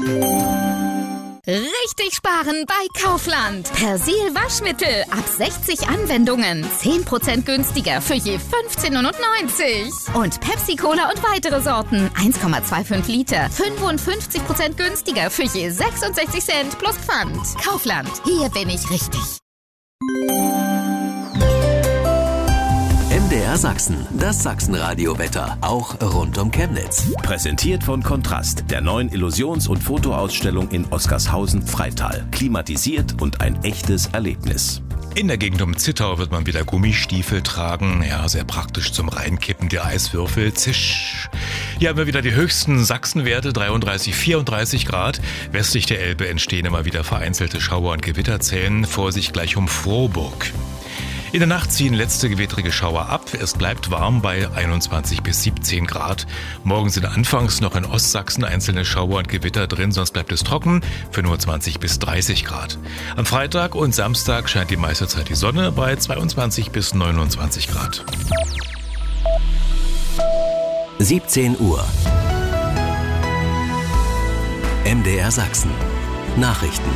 Richtig sparen bei Kaufland. Persil Waschmittel ab 60 Anwendungen. 10% günstiger für je 15,99 €. Und Pepsi Cola und weitere Sorten. 1,25 Liter. 55% günstiger für je 66 Cent plus Pfand. Kaufland. Hier bin ich richtig. MDR Sachsen, das Sachsenradio-Wetter, auch rund um Chemnitz. Präsentiert von Kontrast, der neuen Illusions- und Fotoausstellung in Oskarshausen-Freital. Klimatisiert und ein echtes Erlebnis. In der Gegend um Zittau wird man wieder Gummistiefel tragen. Ja, sehr praktisch zum Reinkippen der Eiswürfel. Zisch. Hier haben wir wieder die höchsten Sachsenwerte, 33, 34 Grad. Westlich der Elbe entstehen immer wieder vereinzelte Schauer- und Gewitterzellen. Vorsicht gleich um Vorburg. In der Nacht ziehen letzte gewittrige Schauer ab. Es bleibt warm bei 21 bis 17 Grad. Morgen sind anfangs noch in Ostsachsen einzelne Schauer und Gewitter drin, sonst bleibt es trocken für nur 20 bis 30 Grad. Am Freitag und Samstag scheint die meiste Zeit die Sonne bei 22 bis 29 Grad. 17 Uhr. MDR Sachsen. Nachrichten.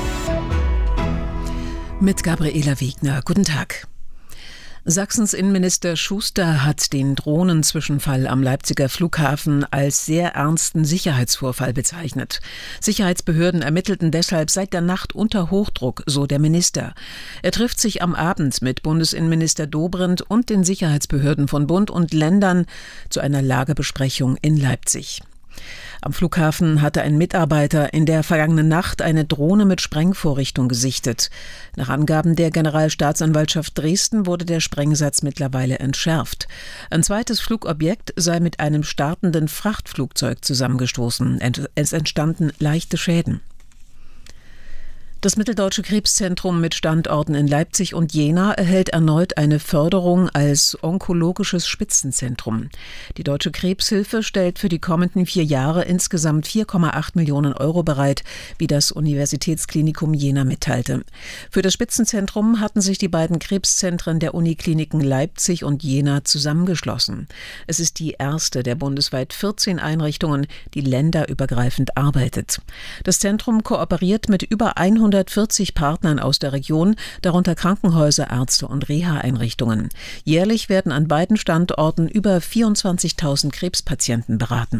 Mit Gabriela Wiegner. Guten Tag. Sachsens Innenminister Schuster hat den Drohnenzwischenfall am Leipziger Flughafen als sehr ernsten Sicherheitsvorfall bezeichnet. Sicherheitsbehörden ermittelten deshalb seit der Nacht unter Hochdruck, so der Minister. Er trifft sich am Abend mit Bundesinnenminister Dobrindt und den Sicherheitsbehörden von Bund und Ländern zu einer Lagebesprechung in Leipzig. Am Flughafen hatte ein Mitarbeiter in der vergangenen Nacht eine Drohne mit Sprengvorrichtung gesichtet. Nach Angaben der Generalstaatsanwaltschaft Dresden wurde der Sprengsatz mittlerweile entschärft. Ein zweites Flugobjekt sei mit einem startenden Frachtflugzeug zusammengestoßen. Es entstanden leichte Schäden. Das Mitteldeutsche Krebszentrum mit Standorten in Leipzig und Jena erhält erneut eine Förderung als onkologisches Spitzenzentrum. Die Deutsche Krebshilfe stellt für die kommenden 4 Jahre insgesamt 4,8 Millionen € bereit, wie das Universitätsklinikum Jena mitteilte. Für das Spitzenzentrum hatten sich die beiden Krebszentren der Unikliniken Leipzig und Jena zusammengeschlossen. Es ist die erste der bundesweit 14 Einrichtungen, die länderübergreifend arbeitet. Das Zentrum kooperiert mit über 140 Partnern aus der Region, darunter Krankenhäuser, Ärzte und Reha-Einrichtungen. Jährlich werden an beiden Standorten über 24.000 Krebspatienten beraten.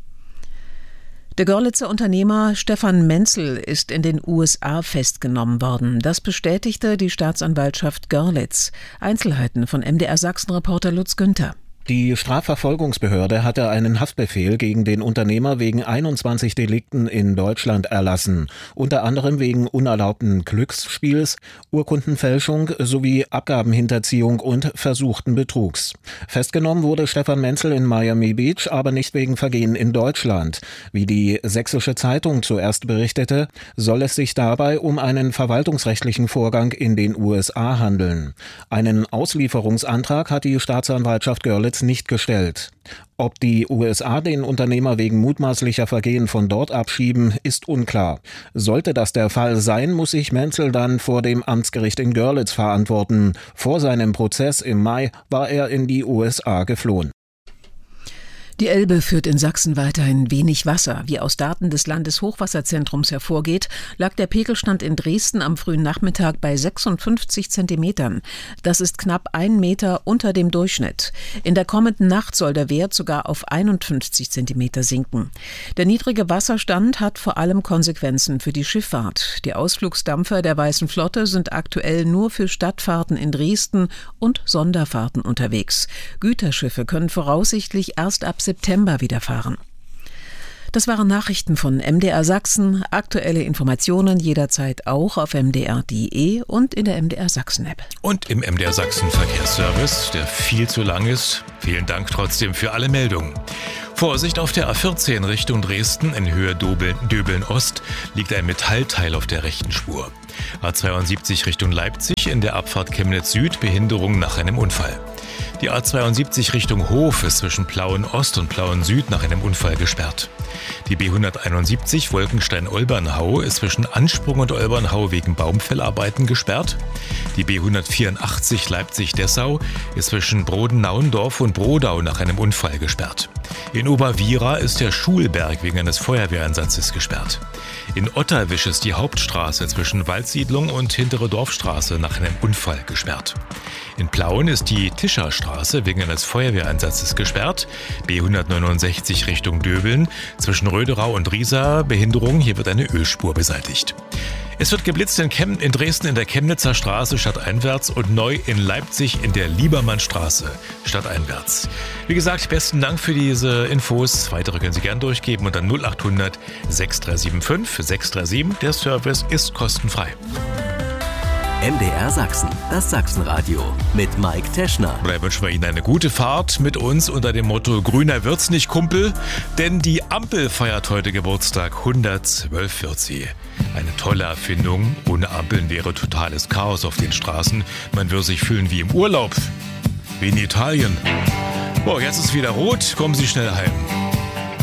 Der Görlitzer Unternehmer Stefan Menzel ist in den USA festgenommen worden. Das bestätigte die Staatsanwaltschaft Görlitz. Einzelheiten von MDR Sachsen-Reporter Lutz Günther. Die Strafverfolgungsbehörde hatte einen Haftbefehl gegen den Unternehmer wegen 21 Delikten in Deutschland erlassen, unter anderem wegen unerlaubten Glücksspiels, Urkundenfälschung sowie Abgabenhinterziehung und versuchten Betrugs. Festgenommen wurde Stefan Menzel in Miami Beach, aber nicht wegen Vergehen in Deutschland. Wie die Sächsische Zeitung zuerst berichtete, soll es sich dabei um einen verwaltungsrechtlichen Vorgang in den USA handeln. Einen Auslieferungsantrag hat die Staatsanwaltschaft Görlitz nicht gestellt. Ob die USA den Unternehmer wegen mutmaßlicher Vergehen von dort abschieben, ist unklar. Sollte das der Fall sein, muss sich Menzel dann vor dem Amtsgericht in Görlitz verantworten. Vor seinem Prozess im Mai war er in die USA geflohen. Die Elbe führt in Sachsen weiterhin wenig Wasser. Wie aus Daten des Landeshochwasserzentrums hervorgeht, lag der Pegelstand in Dresden am frühen Nachmittag bei 56 Zentimetern. Das ist knapp 1 Meter unter dem Durchschnitt. In der kommenden Nacht soll der Wert sogar auf 51 Zentimeter sinken. Der niedrige Wasserstand hat vor allem Konsequenzen für die Schifffahrt. Die Ausflugsdampfer der Weißen Flotte sind aktuell nur für Stadtfahrten in Dresden und Sonderfahrten unterwegs. Güterschiffe können voraussichtlich erst ab September wieder fahren. Das waren Nachrichten von MDR Sachsen. Aktuelle Informationen jederzeit auch auf mdr.de und in der MDR Sachsen-App. Und im MDR Sachsen Verkehrsservice, der viel zu lang ist. Vielen Dank trotzdem für alle Meldungen. Vorsicht auf der A14 Richtung Dresden in Höhe Döbeln-Ost liegt ein Metallteil auf der rechten Spur. A72 Richtung Leipzig in der Abfahrt Chemnitz-Süd Behinderung nach einem Unfall. Die A72 Richtung Hof ist zwischen Plauen-Ost und Plauen-Süd nach einem Unfall gesperrt. Die B171 Wolkenstein-Olbernhau ist zwischen Ansprung und Olbernhau wegen Baumfellarbeiten gesperrt. Die B184 Leipzig-Dessau ist zwischen Broden-Nauendorf und Brodau nach einem Unfall gesperrt. In Oberwiera ist der Schulberg wegen eines Feuerwehreinsatzes gesperrt. In Otterwisch ist die Hauptstraße zwischen Waldsiedlung und Hintere Dorfstraße nach einem Unfall gesperrt. In Plauen ist die Tischerstraße wegen eines Feuerwehreinsatzes gesperrt. B169 Richtung Döbeln. Zwischen Röderau und Riesa Behinderung. Hier wird eine Ölspur beseitigt. Es wird geblitzt in Dresden in der Chemnitzer Straße stadteinwärts und neu in Leipzig in der Liebermannstraße stadteinwärts. Wie gesagt, besten Dank für diese Infos. Weitere können Sie gern durchgeben unter 0800 6375 637. Der Service ist kostenfrei. MDR Sachsen, das Sachsenradio mit Mike Teschner. Da wünschen wir Ihnen eine gute Fahrt mit uns unter dem Motto Grüner wird's nicht, Kumpel, denn die Ampel feiert heute Geburtstag. 112 wird sie. Eine tolle Erfindung. Ohne Ampeln wäre totales Chaos auf den Straßen. Man würde sich fühlen wie im Urlaub. Wie in Italien. Boah, jetzt ist wieder rot. Kommen Sie schnell heim.